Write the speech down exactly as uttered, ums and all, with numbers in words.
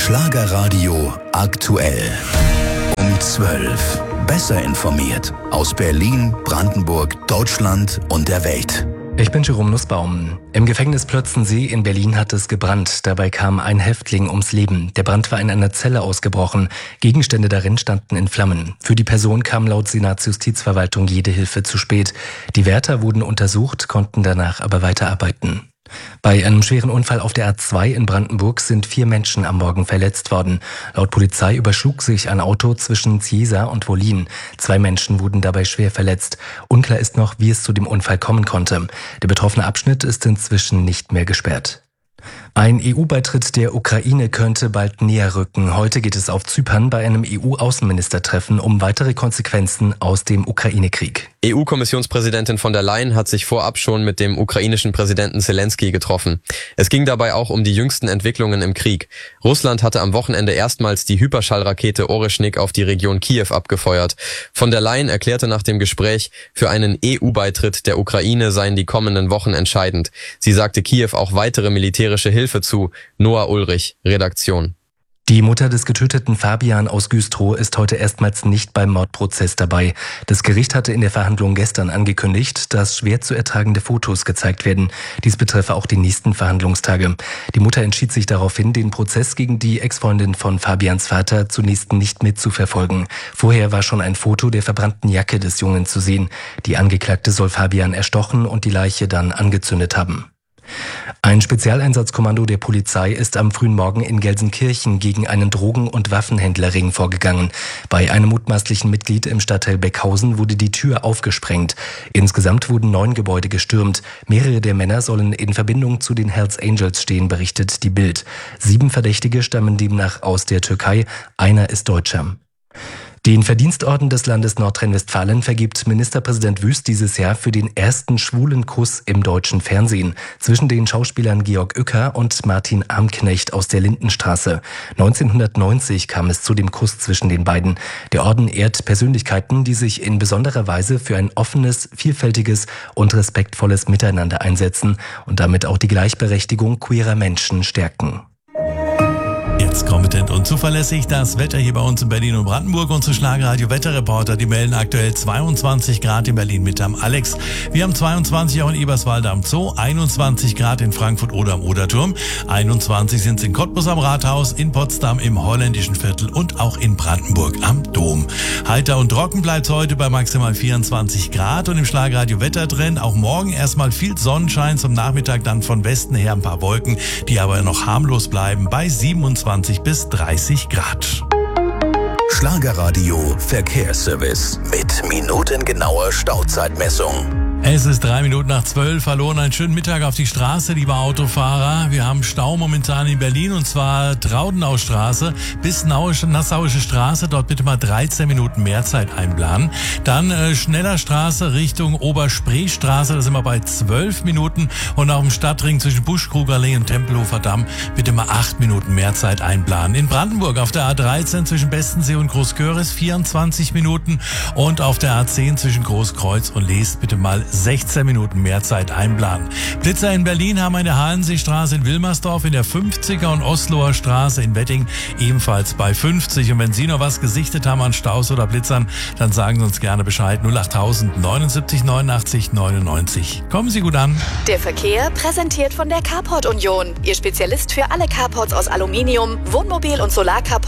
Schlagerradio aktuell. Um zwölf. Besser informiert aus Berlin, Brandenburg, Deutschland und der Welt. Ich bin Jerome Nussbaum. Im Gefängnis Plötzensee in Berlin hat es gebrannt. Dabei kam ein Häftling ums Leben. Der Brand war in einer Zelle ausgebrochen. Gegenstände darin standen in Flammen. Für die Person kam laut Senatsjustizverwaltung jede Hilfe zu spät. Die Wärter wurden untersucht, konnten danach aber weiterarbeiten. Bei einem schweren Unfall auf der A zwei in Brandenburg sind vier Menschen am Morgen verletzt worden. Laut Polizei überschlug sich ein Auto zwischen Ciesa und Wollin. Zwei Menschen wurden dabei schwer verletzt. Unklar ist noch, wie es zu dem Unfall kommen konnte. Der betroffene Abschnitt ist inzwischen nicht mehr gesperrt. Ein E U-Beitritt der Ukraine könnte bald näher rücken. Heute geht es auf Zypern bei einem E U-Außenministertreffen um weitere Konsequenzen aus dem Ukraine-Krieg. E U-Kommissionspräsidentin von der Leyen hat sich vorab schon mit dem ukrainischen Präsidenten Zelensky getroffen. Es ging dabei auch um die jüngsten Entwicklungen im Krieg. Russland hatte am Wochenende erstmals die Hyperschallrakete Oryshnik auf die Region Kiew abgefeuert. Von der Leyen erklärte nach dem Gespräch, für einen E U-Beitritt der Ukraine seien die kommenden Wochen entscheidend. Sie sagte Kiew auch weitere militärische Hilfe zu. Noah Ulrich, Redaktion. Die Mutter des getöteten Fabian aus Güstrow ist heute erstmals nicht beim Mordprozess dabei. Das Gericht hatte in der Verhandlung gestern angekündigt, dass schwer zu ertragende Fotos gezeigt werden. Dies betreffe auch die nächsten Verhandlungstage. Die Mutter entschied sich daraufhin, den Prozess gegen die Ex-Freundin von Fabians Vater zunächst nicht mitzuverfolgen. Vorher war schon ein Foto der verbrannten Jacke des Jungen zu sehen. Die Angeklagte soll Fabian erstochen und die Leiche dann angezündet haben. Ein Spezialeinsatzkommando der Polizei ist am frühen Morgen in Gelsenkirchen gegen einen Drogen- und Waffenhändlerring vorgegangen. Bei einem mutmaßlichen Mitglied im Stadtteil Beckhausen wurde die Tür aufgesprengt. Insgesamt wurden neun Gebäude gestürmt. Mehrere der Männer sollen in Verbindung zu den Hells Angels stehen, berichtet die Bild. Sieben Verdächtige stammen demnach aus der Türkei, einer ist Deutscher. Den Verdienstorden des Landes Nordrhein-Westfalen vergibt Ministerpräsident Wüst dieses Jahr für den ersten schwulen Kuss im deutschen Fernsehen zwischen den Schauspielern Georg Uecker und Martin Armknecht aus der Lindenstraße. neunzehnhundertneunzig kam es zu dem Kuss zwischen den beiden. Der Orden ehrt Persönlichkeiten, die sich in besonderer Weise für ein offenes, vielfältiges und respektvolles Miteinander einsetzen und damit auch die Gleichberechtigung queerer Menschen stärken. Jetzt kompetent und zuverlässig das Wetter hier bei uns in Berlin und Brandenburg. Unsere Schlagerradio-Wetterreporter, die melden aktuell zweiundzwanzig Grad in Berlin mit am Alex. Wir haben zweiundzwanzig auch in Eberswalde am Zoo, einundzwanzig Grad in Frankfurt oder am Oderturm, einundzwanzig sind es in Cottbus am Rathaus, in Potsdam im Holländischen Viertel und auch in Brandenburg am Dom. Heiter und trocken bleibt es heute bei maximal vierundzwanzig Grad und im Schlagerradio-Wettertrend auch morgen erstmal viel Sonnenschein, zum Nachmittag dann von Westen her ein paar Wolken, die aber noch harmlos bleiben bei siebenundzwanzig bis dreißig Grad. Schlagerradio Verkehrsservice mit minutengenauer Stauzeitmessung. Es ist drei Minuten nach zwölf. Hallo und einen schönen Mittag auf die Straße, liebe Autofahrer. Wir haben Stau momentan in Berlin und zwar Traudenaustraße bis Nassauische Straße. Dort bitte mal dreizehn Minuten mehr Zeit einplanen. Dann äh, Schneller Straße Richtung Oberspreestraße. Da sind wir bei zwölf Minuten. Und auf dem Stadtring zwischen Buschkrugerallee und Tempelhofer Damm bitte mal acht Minuten mehr Zeit einplanen. In Brandenburg auf der A dreizehn zwischen Bestensee und Großköris vierundzwanzig Minuten. Und auf der A zehn zwischen Großkreuz und Leest bitte mal sechzehn Minuten mehr Zeit einplanen. Blitzer in Berlin haben eine Halenseestraße in Wilmersdorf in der fünfziger und Osloer Straße in Wetting ebenfalls bei fünfzig. Und wenn Sie noch was gesichtet haben an Staus oder Blitzern, dann sagen Sie uns gerne Bescheid. null achttausend neunundsiebzig neunundachtzig neunundneunzig. Kommen Sie gut an. Der Verkehr präsentiert von der Carport Union. Ihr Spezialist für alle Carports aus Aluminium, Wohnmobil- und Solarcarports